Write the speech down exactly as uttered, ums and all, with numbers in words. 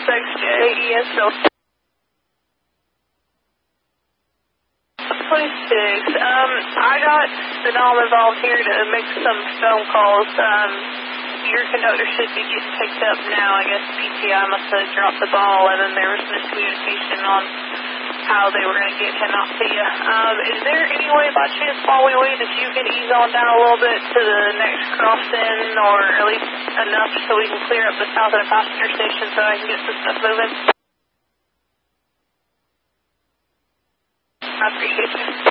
twenty-six J E S O. twenty-six, um, I got the Dom involved here to make some phone calls. Um, your conductor should be getting picked up now. I guess P T I must have dropped the ball, and then there was miscommunication on how they were going to get him out to you. Um, is there any way by chance while we wait that you can ease on down a little bit to the next crossing, or at least enough so we can clear up the south of the passenger station so I can get some stuff moving? I appreciate you.